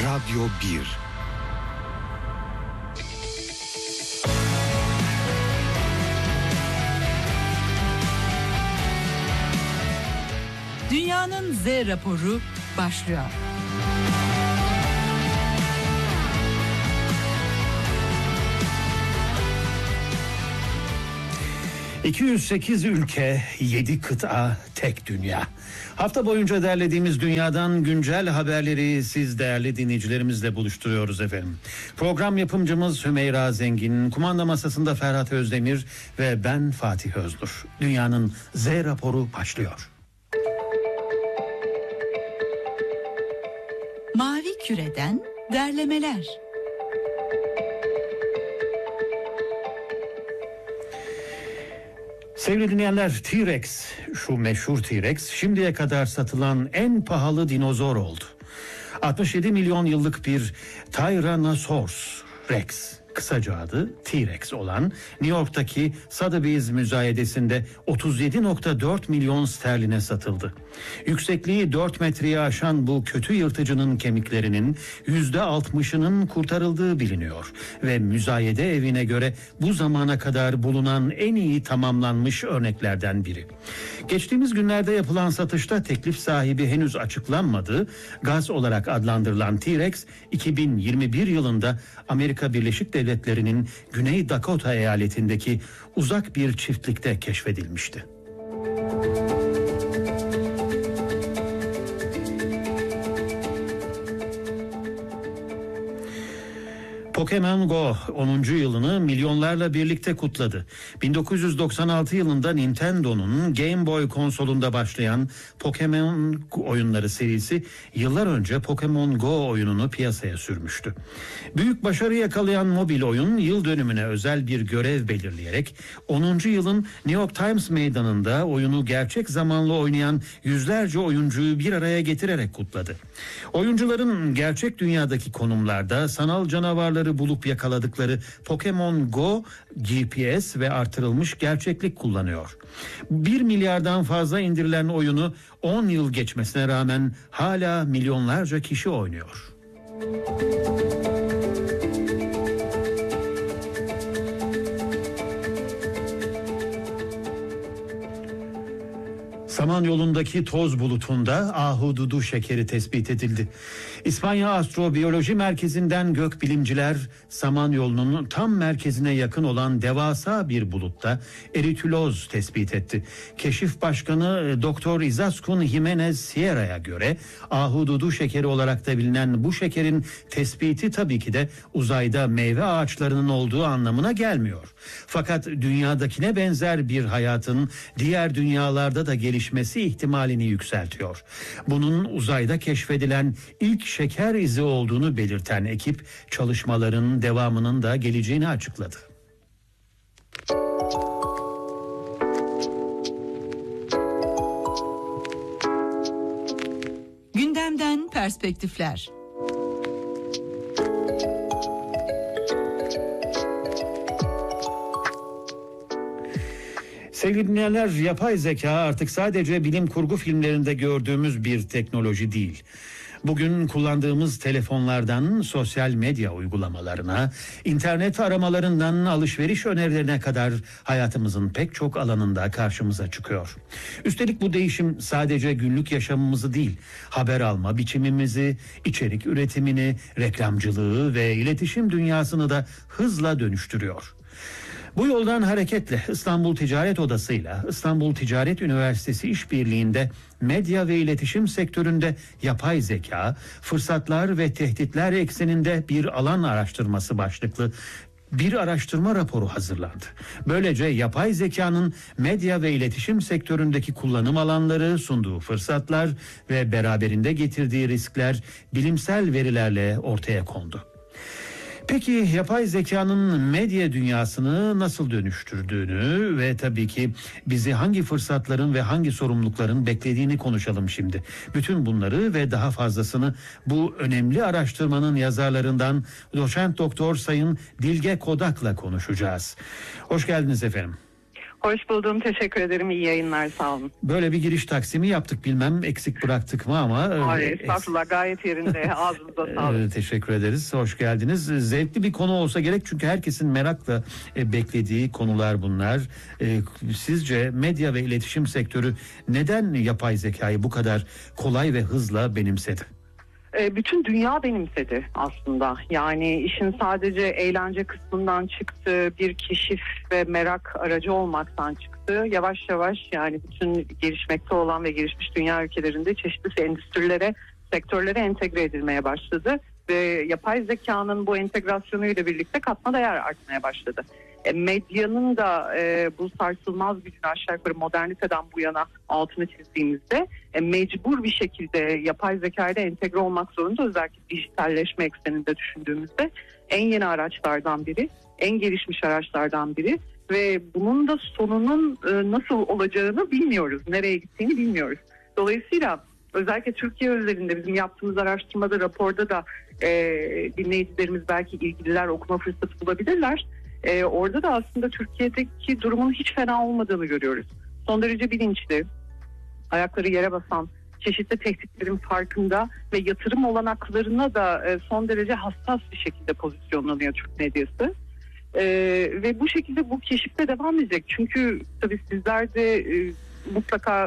Radyo 1. Dünyanın Z raporu başlıyor. ...208 ülke, 7 kıta, tek dünya. Hafta boyunca derlediğimiz dünyadan güncel haberleri siz değerli dinleyicilerimizle buluşturuyoruz efendim. Program yapımcımız Hümeyra Zengin, kumanda masasında Ferhat Özdemir ve ben Fatih Öznur. Dünyanın Z raporu başlıyor. Mavi Küre'den derlemeler. Sevgili dinleyenler, T-Rex, şu meşhur T-Rex şimdiye kadar satılan en pahalı dinozor oldu. 67 milyon yıllık bir Tyrannosaurus Rex, kısaca adı T-Rex olan New York'taki Sotheby's müzayedesinde 37.4 milyon sterline satıldı. Yüksekliği 4 metreyi aşan bu kötü yırtıcının kemiklerinin %60'ının kurtarıldığı biliniyor ve müzayede evine göre bu zamana kadar bulunan en iyi tamamlanmış örneklerden biri. Geçtiğimiz günlerde yapılan satışta teklif sahibi henüz açıklanmadı. Gaz olarak adlandırılan T-Rex 2021 yılında Amerika Birleşik Devletleri'nin Güney Dakota eyaletindeki uzak bir çiftlikte keşfedilmişti. Pokemon Go 10. yılını milyonlarla birlikte kutladı. 1996 yılında Nintendo'nun Game Boy konsolunda başlayan Pokemon oyunları serisi yıllar önce Pokemon Go oyununu piyasaya sürmüştü. Büyük başarı yakalayan mobil oyun yıl dönümüne özel bir görev belirleyerek 10. yılın New York Times meydanında oyunu gerçek zamanlı oynayan yüzlerce oyuncuyu bir araya getirerek kutladı. Oyuncuların gerçek dünyadaki konumlarda sanal canavarları bulup yakaladıkları Pokemon Go GPS ve artırılmış gerçeklik kullanıyor. 1 milyardan fazla indirilen oyunu 10 yıl geçmesine rağmen hala milyonlarca kişi oynuyor. Samanyolu'ndaki toz bulutunda ahududu şekeri tespit edildi. İspanya Astrobiyoloji Merkezi'nden gökbilimciler Samanyolu'nun tam merkezine yakın olan devasa bir bulutta eritüloz tespit etti. Keşif Başkanı Dr. Izaskun Jimenez Sierra'ya göre ahududu şekeri olarak da bilinen bu şekerin tespiti tabii ki de uzayda meyve ağaçlarının olduğu anlamına gelmiyor. Fakat dünyadakine benzer bir hayatın diğer dünyalarda da gelişmesi ihtimalini yükseltiyor. Bunun uzayda keşfedilen ilk şeker izi olduğunu belirten ekip çalışmaların devamının da geleceğini açıkladı. Gündemden perspektifler. Sevgili dinleyenler, yapay zeka artık sadece bilim kurgu filmlerinde gördüğümüz bir teknoloji değil. Bugün kullandığımız telefonlardan sosyal medya uygulamalarına, internet aramalarından alışveriş önerilerine kadar hayatımızın pek çok alanında karşımıza çıkıyor. Üstelik bu değişim sadece günlük yaşamımızı değil, haber alma biçimimizi, içerik üretimini, reklamcılığı ve iletişim dünyasını da hızla dönüştürüyor. Bu yoldan hareketle İstanbul Ticaret Odası'yla İstanbul Ticaret Üniversitesi işbirliğinde medya ve iletişim sektöründe yapay zeka, fırsatlar ve tehditler ekseninde bir alan araştırması başlıklı bir araştırma raporu hazırlandı. Böylece yapay zekanın medya ve iletişim sektöründeki kullanım alanları, sunduğu fırsatlar ve beraberinde getirdiği riskler bilimsel verilerle ortaya kondu. Peki yapay zekanın medya dünyasını nasıl dönüştürdüğünü ve tabii ki bizi hangi fırsatların ve hangi sorumlulukların beklediğini konuşalım şimdi. Bütün bunları ve daha fazlasını bu önemli araştırmanın yazarlarından Doçent Doktor Sayın Dilge Kodak'la konuşacağız. Hoş geldiniz efendim. Hoş buldum. Teşekkür ederim. İyi yayınlar. Sağ olun. Böyle bir giriş taksimi yaptık, bilmem eksik bıraktık mı ama. Hayır, estağfurullah, gayet yerinde. Ağzınıza sağlık. Teşekkür ederiz. Hoş geldiniz. Zevkli bir konu olsa gerek çünkü herkesin merakla beklediği konular bunlar. Sizce medya ve iletişim sektörü neden yapay zekayı bu kadar kolay ve hızla benimsedi? Bütün dünya benimsedi aslında. Yani işin sadece eğlence kısmından çıktı, bir keşif ve merak aracı olmaktan çıktı. Yavaş yavaş yani bütün gelişmekte olan ve gelişmiş dünya ülkelerinde çeşitli endüstrilere, sektörlere entegre edilmeye başladı. Ve yapay zekanın bu entegrasyonuyla birlikte katma değer artmaya başladı. Medyanın da bu sarsılmaz gücünü aşağı yukarı moderniteden bu yana altını çizdiğimizde mecbur bir şekilde yapay zekayla entegre olmak zorunda, özellikle dijitalleşme ekseninde düşündüğümüzde en yeni araçlardan biri, en gelişmiş araçlardan biri ve bunun da sonunun nasıl olacağını bilmiyoruz, nereye gittiğini bilmiyoruz. Dolayısıyla özellikle Türkiye özelinde bizim yaptığımız araştırmada, raporda da dinleyicilerimiz, belki ilgililer okuma fırsatı bulabilirler. Orada da aslında Türkiye'deki durumun hiç fena olmadığını görüyoruz. Son derece bilinçli, ayakları yere basan, çeşitli tehditlerin farkında ve yatırım olanaklarına da son derece hassas bir şekilde pozisyonlanıyor Türk medyası. Ve bu şekilde bu keşifte devam edecek. Çünkü tabii sizler de mutlaka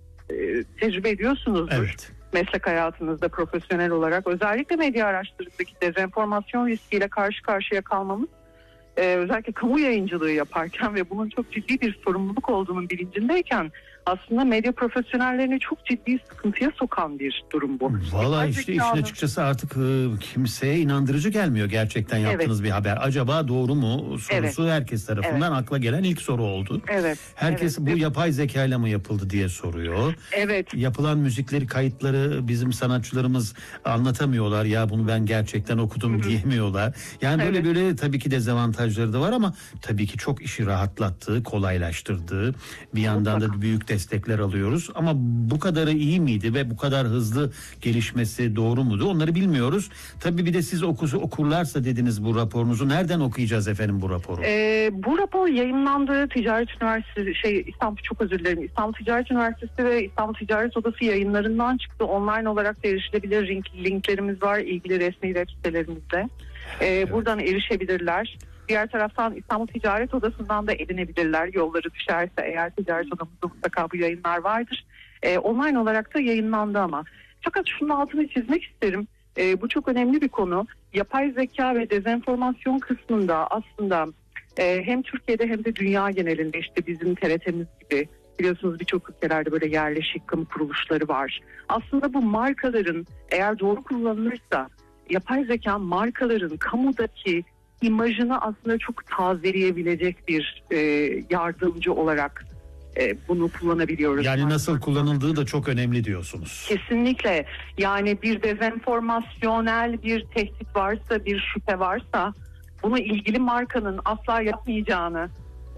tecrübe ediyorsunuzdur. Evet. Meslek hayatınızda profesyonel olarak özellikle medya araçlarındaki dezenformasyon riskiyle karşı karşıya kalmamız, özellikle kamu yayıncılığı yaparken ve bunun çok ciddi bir sorumluluk olduğunun bilincindeyken aslında medya profesyonellerini çok ciddi sıkıntıya sokan bir durum bu. Vallahi işte işin açıkçası artık kimseye inandırıcı gelmiyor gerçekten yaptığınız bir haber. Acaba doğru mu sorusu herkes tarafından akla gelen ilk soru oldu. Evet. Herkes bu yapay zekayla mı yapıldı diye soruyor. Evet. Yapılan müzikleri, kayıtları bizim sanatçılarımız anlatamıyorlar. Ya bunu ben gerçekten okudum diyemiyorlar. Yani böyle tabii ki dezavantajları da var ama tabii ki çok işi rahatlattı, kolaylaştırdı. Bir yandan da büyük destekler alıyoruz ama bu kadarı iyi miydi ve bu kadar hızlı gelişmesi doğru muydu onları bilmiyoruz. Tabii bir de siz okurlarsa dediniz bu raporunuzu. Nereden okuyacağız efendim bu raporu? Bu rapor yayınlandı. Ticaret Üniversitesi, İstanbul Ticaret Üniversitesi ve İstanbul Ticaret Odası yayınlarından çıktı. Online olarak da erişilebilir linklerimiz var ilgili resmi web sitelerimizde. Buradan erişebilirler. Diğer taraftan İstanbul Ticaret Odası'ndan da edinebilirler. Yolları düşerse eğer Ticaret Odamızda mutlaka bu yayınlar vardır. Online olarak da yayınlandı ama. Fakat şunun altını çizmek isterim. Bu çok önemli bir konu. Yapay zeka ve dezenformasyon kısmında aslında hem Türkiye'de hem de dünya genelinde işte bizim TRT'miz gibi biliyorsunuz birçok ülkelerde böyle yerleşik kamu kuruluşları var. Aslında bu markaların eğer doğru kullanılırsa yapay zeka markaların kamudaki imajını aslında çok tazeleyebilecek bir yardımcı olarak bunu kullanabiliyoruz. Yani nasıl kullanıldığı da çok önemli diyorsunuz. Kesinlikle. Yani bir dezenformasyonel bir tehdit varsa, bir şüphe varsa bunu ilgili markanın asla yapmayacağını,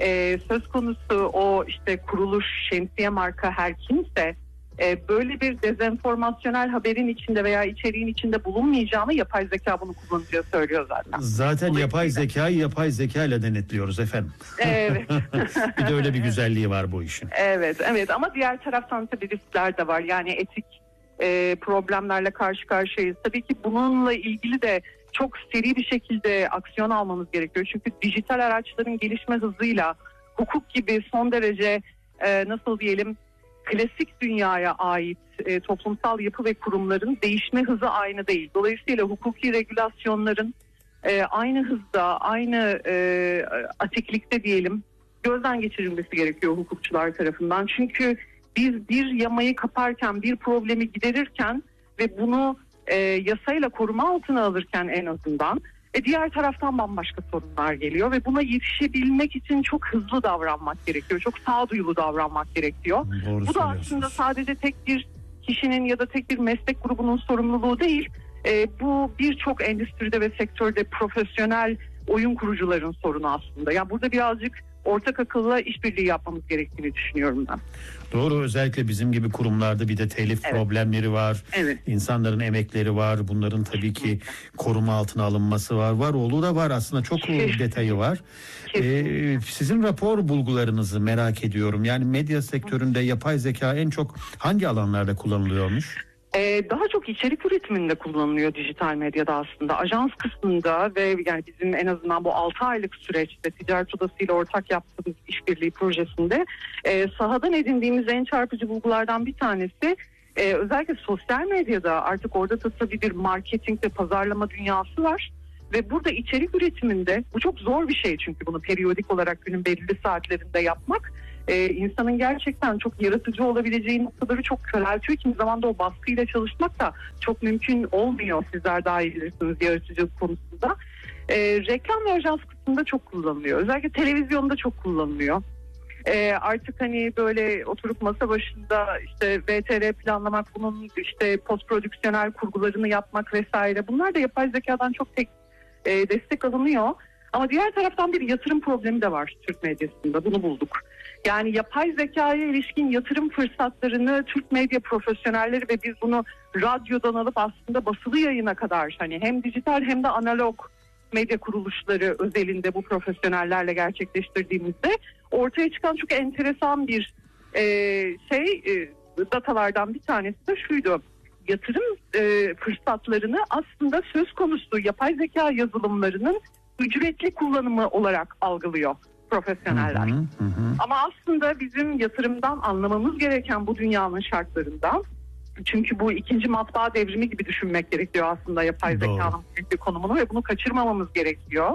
söz konusu o işte kuruluş, şemsiye marka her kimse böyle bir dezenformasyonel haberin içinde veya içeriğin içinde bulunmayacağını yapay zeka bunu kullanıcıya söylüyor zaten. Zaten yapay zekayı yapay zeka ile denetliyoruz efendim. Evet. Bir de öyle bir güzelliği var bu işin. Evet ama diğer taraftan tabii riskler de var. Yani etik problemlerle karşı karşıyayız. Tabii ki bununla ilgili de çok seri bir şekilde aksiyon almamız gerekiyor. Çünkü dijital araçların gelişme hızıyla hukuk gibi son derece nasıl diyelim klasik dünyaya ait toplumsal yapı ve kurumların değişme hızı aynı değil. Dolayısıyla hukuki regülasyonların aynı hızda, aynı atiklikte diyelim gözden geçirilmesi gerekiyor hukukçular tarafından. Çünkü biz bir yamayı kaparken, bir problemi giderirken ve bunu yasayla koruma altına alırken en azından diğer taraftan bambaşka sorunlar geliyor ve buna yetişebilmek için çok hızlı davranmak gerekiyor. Çok sağduyulu davranmak gerekiyor. Bu da aslında sadece tek bir kişinin ya da tek bir meslek grubunun sorumluluğu değil. Bu birçok endüstride ve sektörde profesyonel oyun kurucuların sorunu aslında. Yani burada birazcık ortak akılla işbirliği yapmamız gerektiğini düşünüyorum ben. Doğru, özellikle bizim gibi kurumlarda bir de telif problemleri var. Evet. İnsanların emekleri var. Bunların tabii ki koruma altına alınması var. Var olduğu da var. Aslında çok detayı var. Sizin rapor bulgularınızı merak ediyorum. Yani medya sektöründe yapay zeka en çok hangi alanlarda kullanılıyormuş? Daha çok içerik üretiminde kullanılıyor dijital medyada aslında. Ajans kısmında ve yani bizim en azından bu 6 aylık süreçte Ticaret Odası ile ortak yaptığımız işbirliği projesinde sahadan edindiğimiz en çarpıcı bulgulardan bir tanesi özellikle sosyal medyada artık orada da tabii bir marketing ve pazarlama dünyası var. Ve burada içerik üretiminde bu çok zor bir şey çünkü bunu periyodik olarak günün belirli saatlerinde yapmak insanın gerçekten çok yaratıcı olabileceği noktaları çok köreltiyor. Kimi zaman da o baskıyla çalışmak da çok mümkün olmuyor. Sizler daha iyi bilirsiniz yaratıcılık konusunda. Reklam ve ajans kısmında çok kullanılıyor. Özellikle televizyonda çok kullanılıyor. Artık hani böyle oturup masa başında işte VTR planlamak, bunun işte post prodüksiyonel kurgularını yapmak vesaire, bunlar da yapay zekadan çok destek alınıyor. Ama diğer taraftan bir yatırım problemi de var Türk medyasında. Bunu bulduk. Yani yapay zekaya ilişkin yatırım fırsatlarını Türk medya profesyonelleri ve biz bunu radyodan alıp aslında basılı yayına kadar hani hem dijital hem de analog medya kuruluşları özelinde bu profesyonellerle gerçekleştirdiğimizde ortaya çıkan çok enteresan bir datalardan bir tanesi de şuydu. Yatırım fırsatlarını aslında söz konusu yapay zeka yazılımlarının ücretli kullanımı olarak algılıyor profesyoneller. Ama aslında bizim yatırımdan anlamamız gereken bu dünyanın şartlarında, çünkü bu ikinci matbaa devrimi gibi düşünmek gerekiyor aslında yapay zekanın büyük bir konumunu ve bunu kaçırmamamız gerekiyor.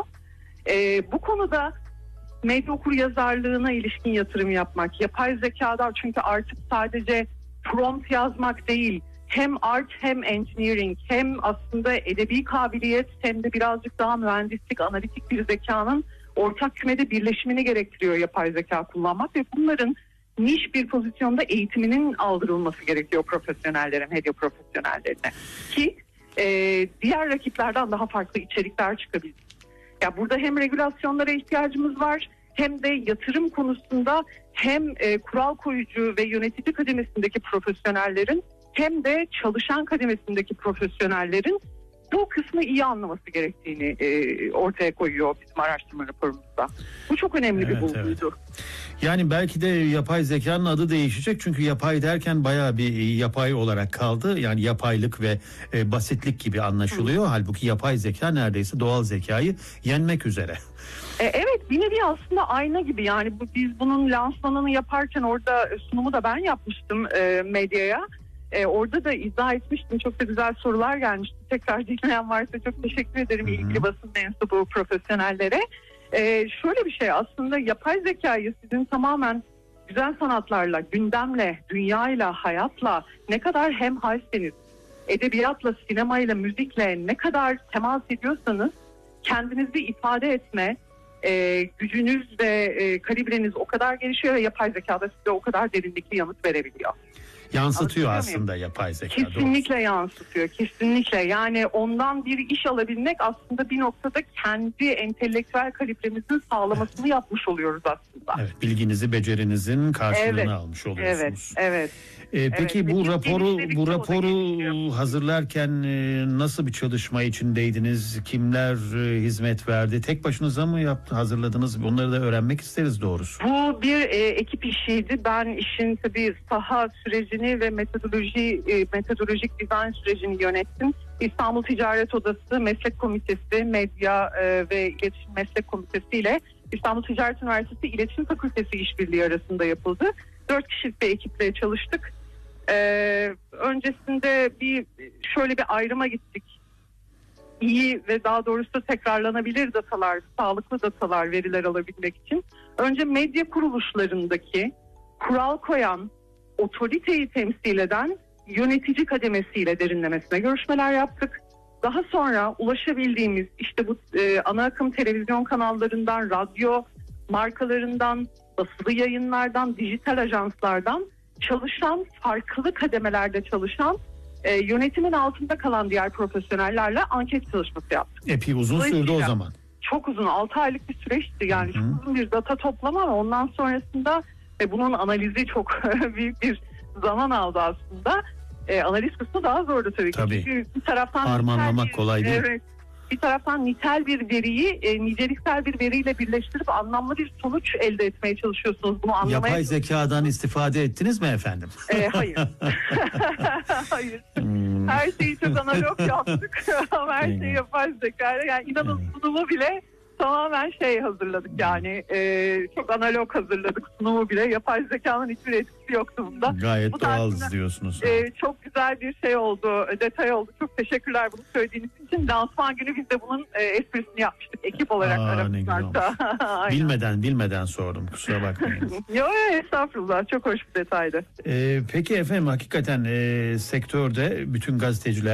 Bu konuda medya okuryazarlığına ilişkin yatırım yapmak, yapay zekada çünkü artık sadece prompt yazmak değil, hem art hem engineering hem aslında edebi kabiliyet hem de birazcık daha mühendislik, analitik bir zekanın ortak kümede birleşimini gerektiriyor yapay zeka kullanmak ve bunların niş bir pozisyonda eğitiminin aldırılması gerekiyor profesyonellere, medya profesyonellerine ki diğer rakiplerden daha farklı içerikler çıkabilir. Ya burada hem regülasyonlara ihtiyacımız var hem de yatırım konusunda hem kural koyucu ve yönetici kademesindeki profesyonellerin hem de çalışan kademesindeki profesyonellerin bu kısmı iyi anlaması gerektiğini ortaya koyuyor bizim araştırma raporumuzda. Bu çok önemli bir bulguydu. Yani belki de yapay zekanın adı değişecek çünkü yapay derken bayağı bir yapay olarak kaldı. Yani yapaylık ve basitlik gibi anlaşılıyor. Halbuki yapay zeka neredeyse doğal zekayı yenmek üzere. Evet, bir nevi aslında ayna gibi. Yani biz bunun lansmanını yaparken orada sunumu da ben yapmıştım medyaya. Orada da izah etmiştim. Çok da güzel sorular gelmişti. Tekrar dinleyen varsa çok teşekkür ederim ilgili basın mensubu profesyonellere. Şöyle bir şey, aslında yapay zekayı sizin tamamen güzel sanatlarla, gündemle, dünyayla, hayatla ne kadar hemhalseniz, edebiyatla, sinemayla, müzikle ne kadar temas ediyorsanız kendinizi ifade etme gücünüz ve kalibreniz o kadar gelişiyor ve yapay zekada size o kadar derinlikli yanıt verebiliyor. Yansıtıyor aslında yapay zeka. Kesinlikle yansıtıyor, kesinlikle. Yani ondan bir iş alabilmek aslında bir noktada kendi entelektüel kalibremizin sağlamasını yapmış oluyoruz aslında. Evet, bilginizi, becerinizin karşılığını almış oluyorsunuz. Evet. Peki bu raporu hazırlarken nasıl bir çalışma içindeydiniz? Kimler hizmet verdi? Tek başınıza mı hazırladınız? Bunları da öğrenmek isteriz doğrusu. Bu bir ekip işiydi. Ben işin tabii saha sürecini ve metodolojik dizayn sürecini yönettim. İstanbul Ticaret Odası Meslek Komitesi, Medya ve İletişim Meslek Komitesi ile İstanbul Ticaret Üniversitesi İletişim Fakültesi işbirliği arasında yapıldı. 4 kişilik bir ekiple çalıştık. Öncesinde şöyle bir ayrıma gittik. İyi ve daha doğrusu tekrarlanabilir datalar, sağlıklı datalar, veriler alabilmek için. Önce medya kuruluşlarındaki kural koyan, otoriteyi temsil eden yönetici kademesiyle derinlemesine görüşmeler yaptık. Daha sonra ulaşabildiğimiz işte bu ana akım televizyon kanallarından, radyo markalarından, basılı yayınlardan, dijital ajanslardan çalışan, farklı kademelerde çalışan, yönetimin altında kalan diğer profesyonellerle anket çalışması yaptık. Epey uzun sürdü o zaman. çok uzun 6 aylık bir süreçti. Yani çok uzun bir data toplama ama ondan sonrasında bunun analizi çok büyük bir zaman aldı aslında. Analiz kısmı daha zordu tabii ki. Tabii. Çünkü bir taraftan harmanlamak kolay değil. Evet. Bir taraftan nitel bir veriyi niceliksel bir veriyle birleştirip anlamlı bir sonuç elde etmeye çalışıyorsunuz. Bunu anlamaya Yapay zekadan istifade ettiniz mi efendim? Hayır. Hayır. Her şeyi çok analog yaptık. Ama her şeyi yapay zekayla. Yani inanın sunumu bile tamamen hazırladık yani. Çok analog hazırladık sunumu bile. Yapay zekanın hiçbir etkisi yoktu bunda. Gayet Bu doğalız tarzında, diyorsunuz. çok güzel bir oldu. Detay oldu. Çok teşekkürler bunu söylediğiniz için. Lansman günü biz de bunun esprisini yapmıştık. Ekip olarak aramızda. Bilmeden sordum. Kusura bakmayın. Yok estağfurullah. Çok hoş bir detaydı. Peki efendim hakikaten sektörde bütün gazeteciler